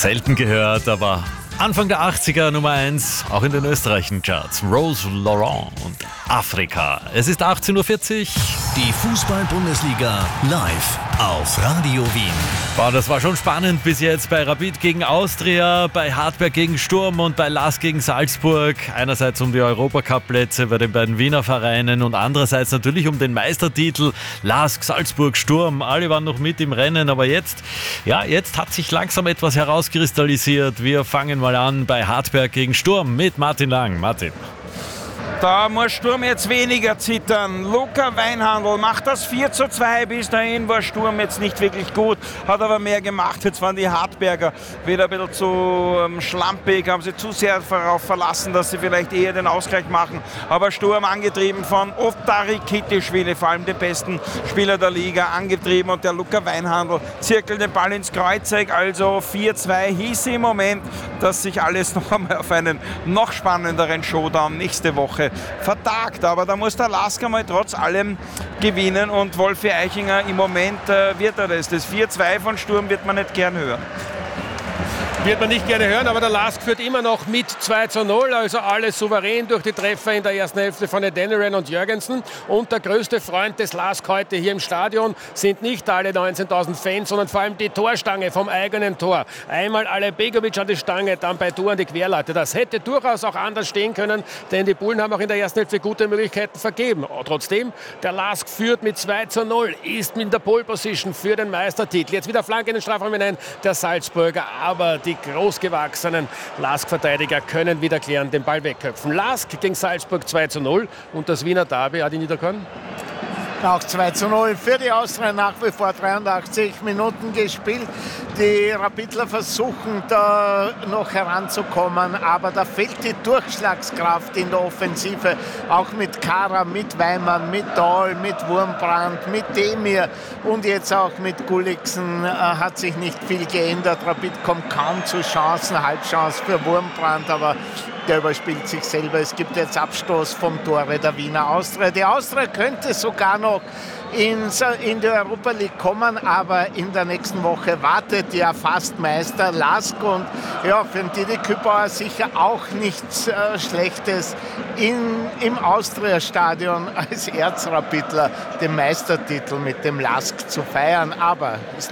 Selten gehört, aber Anfang der 80er Nummer 1, auch in den österreichischen Charts. Rose Laurent und Afrika. Es ist 18.40 Uhr. Die Fußball-Bundesliga live auf Radio Wien. Boah, das war schon spannend bis jetzt bei Rapid gegen Austria, bei Hartberg gegen Sturm und bei LASK gegen Salzburg. Einerseits um die Europacup-Plätze bei den beiden Wiener Vereinen und andererseits natürlich um den Meistertitel. LASK, Salzburg, Sturm, alle waren noch mit im Rennen, aber jetzt hat sich langsam etwas herauskristallisiert. Wir fangen mal an bei Hartberg gegen Sturm mit Martin Lang. Martin. Da muss Sturm jetzt weniger zittern. Luca Weinhandl macht das 4:2. Bis dahin war Sturm jetzt nicht wirklich gut, hat aber mehr gemacht. Jetzt waren die Hartberger wieder ein bisschen zu schlampig, haben sie zu sehr darauf verlassen, dass sie vielleicht eher den Ausgleich machen. Aber Sturm angetrieben von Ottari Kittischwili, vor allem den besten Spieler der Liga, angetrieben. Und der Luca Weinhandl zirkelt den Ball ins Kreuzeck. Also 4:2 hieß im Moment, dass sich alles noch einmal auf einen noch spannenderen Showdown nächste Woche vertagt. Aber da muss der LASK mal trotz allem gewinnen und Wolfi Eichinger im Moment wird er das. Das 4:2 von Sturm wird man nicht gern hören. Wird man nicht gerne hören, aber der LASK führt immer noch mit 2:0, also alles souverän durch die Treffer in der ersten Hälfte von Adeniran und Jürgensen. Und der größte Freund des LASK heute hier im Stadion sind nicht alle 19.000 Fans, sondern vor allem die Torstange vom eigenen Tor. Einmal Begovic an die Stange, dann bei an die Querlatte. Das hätte durchaus auch anders stehen können, denn die Bullen haben auch in der ersten Hälfte gute Möglichkeiten vergeben. Trotzdem, der LASK führt mit 2:0, ist in der Pole Position für den Meistertitel. Jetzt wieder Flanke in den Strafraum hinein, der Salzburger, aber die großgewachsenen LASK-Verteidiger können wieder klären, den Ball wegköpfen. LASK gegen Salzburg 2:0 und das Wiener Derby, Adi Niederkorn. Auch 2:0 für die Austria, nach wie vor 83 Minuten gespielt. Die Rapidler versuchen da noch heranzukommen, aber da fehlt die Durchschlagskraft in der Offensive. Auch mit Kara, mit Weimann, mit Dahl, mit Wurmbrand, mit Demir und jetzt auch mit Gulliksen hat sich nicht viel geändert. Rapid kommt kaum zu Chancen, Halbchance für Wurmbrand, aber der überspielt sich selber. Es gibt jetzt Abstoß vom Tore der Wiener Austria. Die Austria könnte sogar noch in die Europa League kommen, aber in der nächsten Woche wartet ja fast Meister LASK und ja, für den Didi Kübauer sicher auch nichts Schlechtes im Austria-Stadion als Erzrapidler den Meistertitel mit dem LASK zu feiern, aber